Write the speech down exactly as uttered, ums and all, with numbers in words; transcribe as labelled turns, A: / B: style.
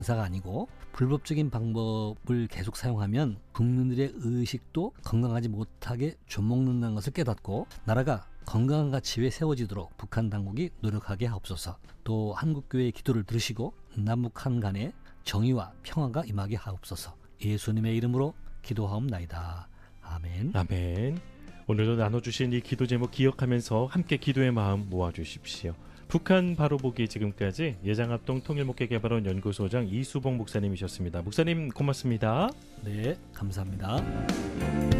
A: 사가 아니고 불법적인 방법을 계속 사용하면 국민들의 의식도 건강하지 못하게 좀먹는다는 것을 깨닫고 나라가 건강한 가치 위에 세워지도록 북한 당국이 노력하게 하옵소서. 또 한국교회의 기도를 들으시고 남북한 간에 정의와 평화가 임하게 하옵소서. 예수님의 이름으로 기도하옵나이다. 아멘.
B: 아멘. 오늘도 나눠주신 이 기도 제목 기억하면서 함께 기도의 마음 모아주십시오. 북한 바로보기 지금까지 예장합동 통일목회개발원 연구소장 이수봉 목사님이셨습니다. 목사님 고맙습니다.
A: 네, 감사합니다.